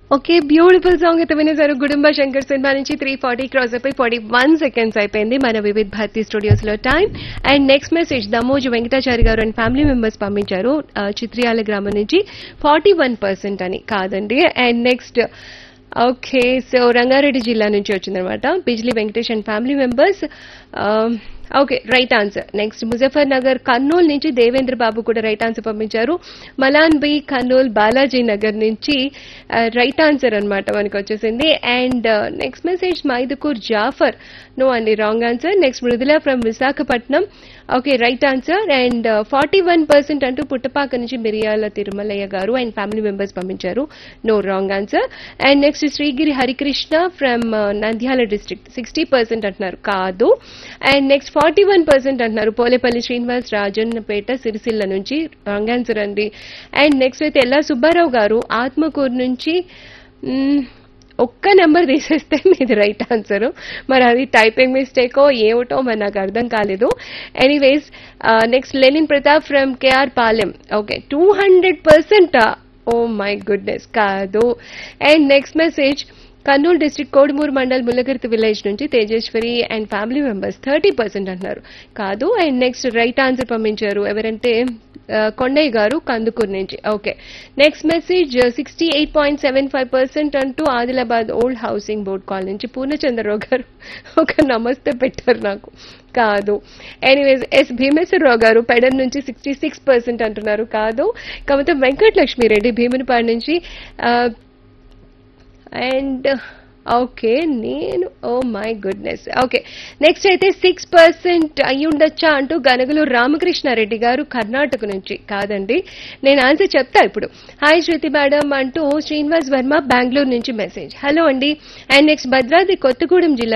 Okay, beautiful song అయితే వినేశారు. Gudumba Shankar cinema నుంచి 340 cross అయిపోయి 41 సెకండ్స్ అయిపోయింది మన వివిధ్ భారతి స్టూడియోస్ లో time. And next message Damoju Venkatachari గారు అండ్ ఫ్యామిలీ మెంబర్స్ పంపించారు చిత్రియాల గ్రామం నుంచి 41% అని కాదండి. And next okay, so Rangareddy జిల్లా నుంచి వచ్చిందనమాట Bijli Venkatesh and family members. Okay, right answer. Next Muzaffar Nagar Kurnool నుంచి దేవేంద్ర బాబు కూడా రైట్ ఆన్సర్ పంపించారు. మలాన్ బి కర్నూలు బాలాజీ నగర్ నుంచి రైట్ ఆన్సర్ అనమాట మనకి వచ్చేసింది. And next message Mydukur Jafar, no అండి, wrong answer. Next Mrudula from Visakhapatnam, okay right answer. And 41% అంటూ పుట్టపాక నుంచి మిరియాల తిరుమలయ్య గారు అండ్ ఫ్యామిలీ మెంబర్స్ పంపించారు, no wrong answer. And next Srigiri Harikrishna from Nandyal district 60% అంటున్నారు, కాదు. అండ్ నెక్స్ట్ 41% అంటున్నారు పోలేపల్లి శ్రీనివాస్ రాజన్నపేట సిరిసిల్ల నుంచి, రాంగ్ ఆన్సర్ అండి. అండ్ నెక్స్ట్ అయితే ఎల్లా సుబ్బారావు గారు ఆత్మకూరు నుంచి, ఒక్క నెంబర్ తీసేస్తే మీది రైట్ ఆన్సర్. మరి అది టైపింగ్ మిస్టేకో ఏమిటో మరి నాకు అర్థం కాలేదు. Anyways next Lenin Pratap from KR Palem, okay 200%, oh my goodness, కాదు. And next message Kurnool district Kodumur mandal ముల్లగిర్తి village నుంచి తేజేశ్వరి అండ్ ఫ్యామిలీ మెంబర్స్ 30% అంటున్నారు, కాదు. అండ్ నెక్స్ట్ రైట్ ఆన్సర్ పంపించారు ఎవరంటే కొండయ్య గారు కందుకూరు నుంచి. ఓకే, నెక్స్ట్ మెసేజ్ 68.75% అంటూ Adilabad old housing board call నుంచి పూర్ణచంద్రరావు గారు ఒక నమస్తే పెట్టారు నాకు, కాదు. ఎనీవేస్ ఎస్ భీమేశ్వరరావు గారు పెడన్ నుంచి 66% అంటున్నారు, కాదు. కాకపోతే వెంకటలక్ష్మిరెడ్డి భీమునిపాడు నుంచి అండ్ ఓకే నేను, oh my goodness. Okay, next అయితే 6% అయ్యుండొచ్చా అంటూ గనగలు రామకృష్ణారెడ్డి గారు కర్ణాటక నుంచి, కాదండి. నేను ఆన్సర్ చెప్తా ఇప్పుడు. హాయ్ శృతి మేడం అంటూ శ్రీనివాస్ వర్మ బెంగళూరు నుంచి మెసేజ్, హలో అండి. అండ్ నెక్స్ట్ భద్రాద్రి కొత్తగూడెం జిల్లా